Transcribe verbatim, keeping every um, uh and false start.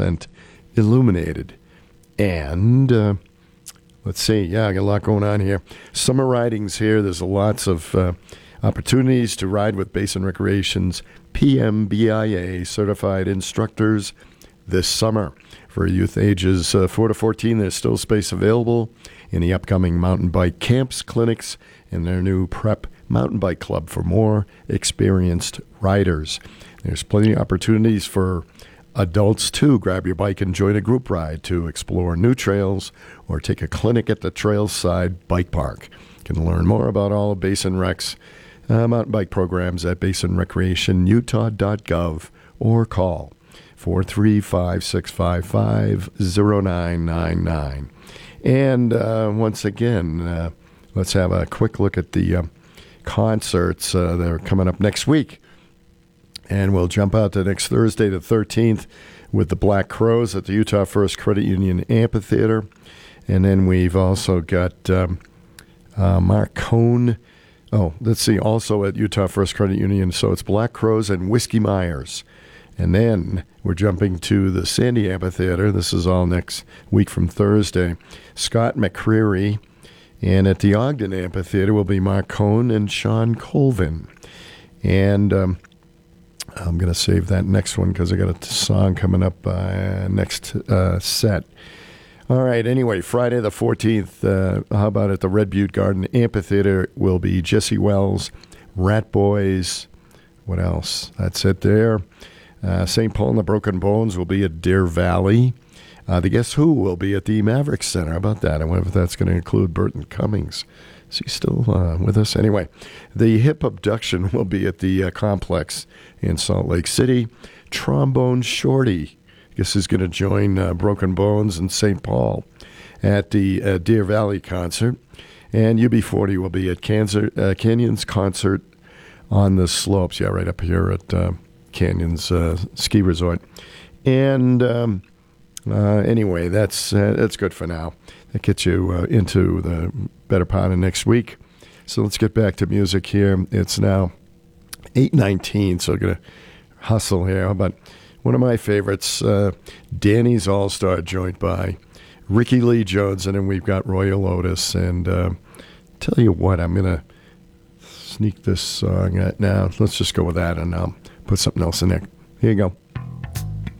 percent illuminated. And uh, let's see, yeah, I got a lot going on here. Summer riding's here. There's lots of uh, opportunities to ride with Basin Recreation's P M B I A certified instructors this summer. For youth ages uh, four to fourteen, there's still space available in the upcoming mountain bike camps, clinics, and their new Prep Mountain Bike Club for more experienced riders. There's plenty of opportunities for adults, too. Grab your bike and join a group ride to explore new trails or take a clinic at the Trailside Bike Park. You can learn more about all of Basin Rec's uh, mountain bike programs at basin recreation utah dot gov or call four three five, six five five, zero nine nine nine. And uh, once again, uh, let's have a quick look at the uh, concerts uh, that are coming up next week. And we'll jump out to next Thursday, the thirteenth, with the Black Crowes at the Utah First Credit Union Amphitheater. And then we've also got um, uh, Mark Cohn. Oh, let's see, also at Utah First Credit Union. So it's Black Crowes and Whiskey Myers. And then we're jumping to the Sandy Amphitheater. This is all next week from Thursday. Scott McCreery. And at the Ogden Amphitheater will be Mark Cohn and Sean Colvin. And um, I'm going to save that next one because I got a song coming up uh, next uh, set. All right, anyway, Friday the fourteenth, uh, how about at the Red Butte Garden Amphitheater will be Jesse Wells, Rat Boys. What else? That's it there. Uh, Saint Paul and the Broken Bones will be at Deer Valley. Uh, the Guess Who will be at the Maverick Center. How about that? I wonder if that's going to include Burton Cummings. Is he still uh, with us? Anyway, the Hip Abduction will be at the uh, Complex in Salt Lake City. Trombone Shorty, I guess, is going to join uh, Broken Bones and Saint Paul at the uh, Deer Valley concert. And U B forty will be at Cancer, uh, Canyons Concert on the Slopes. Yeah, right up here at uh, Canyons uh, Ski Resort. And um, uh, anyway, that's uh, that's good for now. That gets you uh, into the better part of next week. So let's get back to music here. It's now eight nineteen, so I'm going to hustle here. But one of my favorites, uh, Danny's All-Star, joined by Ricky Lee Jones, and then we've got Royal Otis. And uh, tell you what, I'm going to sneak this song out now. Let's just go with that, and I'll put something else in there. Here you go.